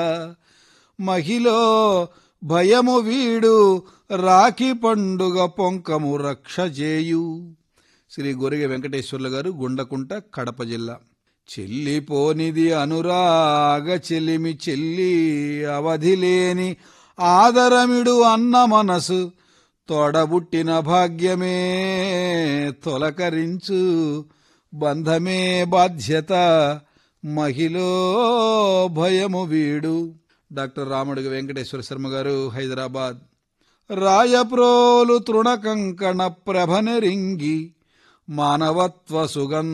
మహిలో భయము వీడు రాఖీ పండుగ పొంకము రక్ష చేయు. శ్రీ గొరిగ వెంకటేశ్వర్లు గారు, గుండకుంట, కడప జిల్లా. చెల్లిపోనిది అనురాగ చెలిమి చెల్లి అవధిలేని ఆదరమిడు అన్న మనసు తోడబుట్టిన భాగ్యమే తొలకరించు బంధమే బాధ్యత మహిలో భయము వీడు. డాక్టర్ రామడుగ వెంకటేశ్వర శర్మ గారు, హైదరాబాద్. రాయప్రోలు తృణకంకణ ప్రభనెరింగి మానవత్వ సుగంధ